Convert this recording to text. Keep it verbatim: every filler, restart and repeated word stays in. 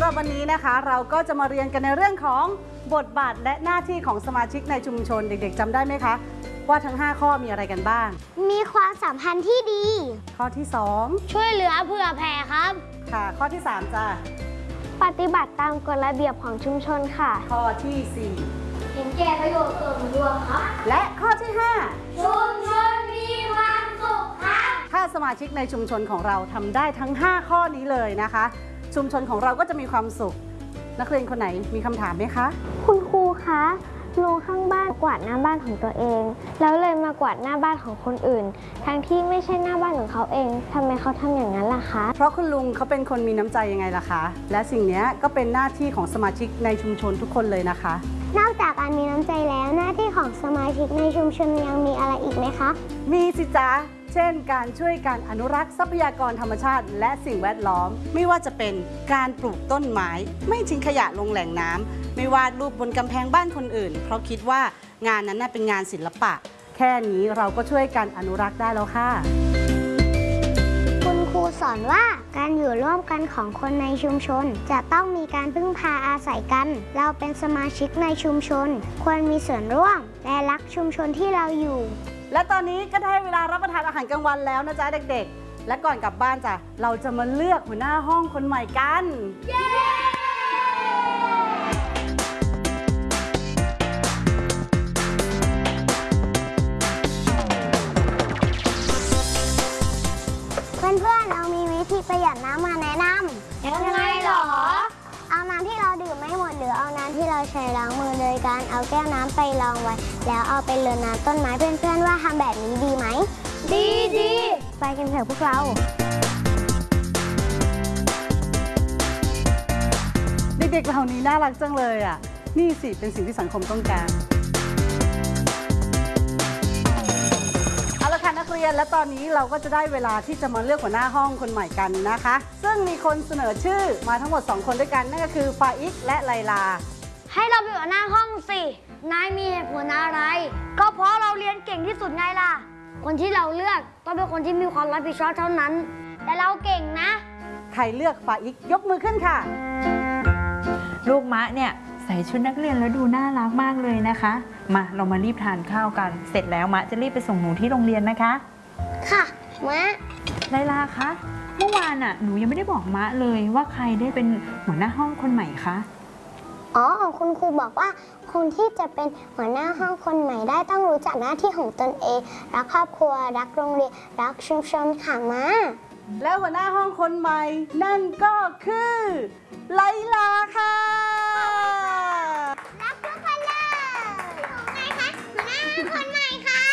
หรับวันนี้นะคะเราก็จะมาเรียนกันในเรื่องของบทบาทและหน้าที่ของสมาชิกในชุมชนเด็กๆจำได้ไหมคะว่าทั้งห้าข้อมีอะไรกันบ้างมีความสัมพันธ์ที่ดีข้อที่สองช่วยเหลือเผื่อแผ่ครับค่ะข้อที่สามจ้ะปฏิบัติตามกฎระเบียบของชุมชนค่ะข้อที่สี่เห็นแก่ประโยชน์ส่วนรวมครับและข้อที่ห้าชุมชนมีความสุขครับถ้าสมาชิกในชุมชนของเราทำได้ทั้งห้าข้อนี้เลยนะคะชุมชนของเราก็จะมีความสุขนักเรียนคนไหนมีคำถามไหมคะคุณครูคะลุงข้างบ้านกวาดหน้าบ้านของตัวเองแล้วเลยมากวาดหน้าบ้านของคนอื่นทั้งที่ไม่ใช่หน้าบ้านของเขาเองทำไมเขาทำอย่างนั้นล่ะคะเพราะคุณลุงเขาเป็นคนมีน้ำใจยังไงล่ะคะและสิ่งนี้ก็เป็นหน้าที่ของสมาชิกในชุมชนทุกคนเลยนะคะนอกจากการมีน้ำใจแล้วหน้าที่ของสมาชิกในชุมชนยังมีอะไรอีกไหมคะมีสิจ๊ะเช่นการช่วยการอนุรักษ์ทรัพยากรธรรมชาติและสิ่งแวดล้อมไม่ว่าจะเป็นการปลูกต้นไม้ไม่ทิ้งขยะลงแหล่งน้ำไม่วาดรูปบนกำแพงบ้านคนอื่นเพราะคิดว่างานนั้นเป็นงานศิลปะแค่นี้เราก็ช่วยการอนุรักษ์ได้แล้วค่ะคุณครูสอนว่าการอยู่ร่วมกันของคนในชุมชนจะต้องมีการพึ่งพาอาศัยกันเราเป็นสมาชิกในชุมชนควรมีส่วนร่วมและรักชุมชนที่เราอยู่และตอนนี้ก็ได้เวลารับประทานอาหารกลางวันแล้วนะจ๊ะเด็กๆและก่อนกลับบ้านจ้ะเราจะมาเลือกหัวหน้าห้องคนใหม่กันเย้เพื่อนๆเรามีวิธีประหยัดน้ำมาแนะนำยังไงหรอเอาน้ำที่เราดื่มไม่หมดหรือเอาน้ำที่เราใช้ล้างมือโดยการเอาแก้วน้ำไปรองไว้แล้วเอาไปรดน้ำต้นไม้เพื่อนๆว่าทำแบบนี้ดีไหมดีดีไปกันเถอะพวกเราเด็กๆเหล่านี้น่ารักจังเลยอ่ะนี่สิเป็นสิ่งที่สังคมต้องการเอาละค่ะนักเรียนและตอนนี้เราก็จะได้เวลาที่จะมาเลือกหัวหน้าห้องคนใหม่กันนะคะซึ่งมีคนเสนอชื่อมาทั้งหมดสองคนด้วยกันนั่นก็คือฟาอิกและไลลาให้เราเป็นหัวหน้าห้องสินายมีเหตุผลอะไรก็เพราะเราเรียนเก่งที่สุดไงล่ะคนที่เราเลือกต้องเป็นคนที่มีความรับผิดชอบเท่านั้นแต่เราเก่งนะใครเลือกฟาอิกยกมือขึ้นค่ะลูกมะเนี่ยใส่ชุดนักเรียนแล้วดูน่ารักมากเลยนะคะมาเรามารีบทานข้าวกันเสร็จแล้วมะจะรีบไปส่งหนูที่โรงเรียนนะคะค่ะมะไลลาคะเมื่อวานอ่ะหนูยังไม่ได้บอกมะเลยว่าใครได้เป็นหัวหน้าห้องคนใหม่คะอ๋อคุณครูบอกว่าคนที่จะเป็นหัวหน้าห้องคนใหม่ได้ต้องรู้จักหน้าที่ของตนเองรักครอบครัวรักโรงเรียนรักชุมชนค่ะมะแล้วหัวหน้าห้องคนใหม่นั่นก็คือไลลาค่ะรักทุกคนเลยไงคะหัวหน้าห้องคนใหม่ค่ะ